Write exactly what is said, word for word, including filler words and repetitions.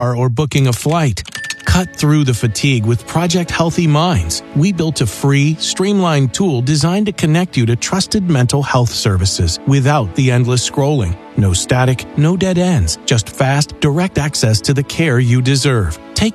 or booking a flight. Cut through the fatigue with Project Healthy Minds. We built a free, streamlined tool designed to connect you to trusted mental health services without the endless scrolling. No static, no dead ends, just fast, direct access to the care you deserve. Take